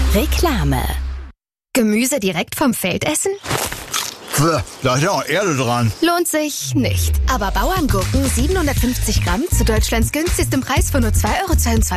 Reklame. Gemüse direkt vom Feld essen? Da ist ja auch Erde dran. Lohnt sich nicht. Aber Bauerngurken 750 Gramm zu Deutschlands günstigstem Preis von nur 2,22 €